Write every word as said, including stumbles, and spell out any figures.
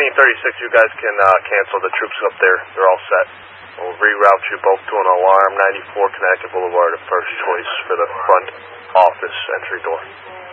twenty and thirty-six, you guys can uh, cancel. The troops up there, they're all set. We'll reroute you both to an alarm, ninety-four Connecticut Boulevard, a first choice for the front office entry door.